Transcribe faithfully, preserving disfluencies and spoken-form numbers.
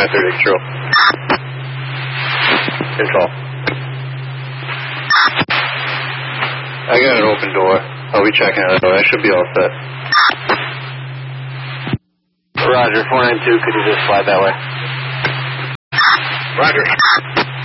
nine thirty, true. Control. I got an open door. I'll be checking it out. I should be all set. Roger, four nine two, could you just fly that way? Roger.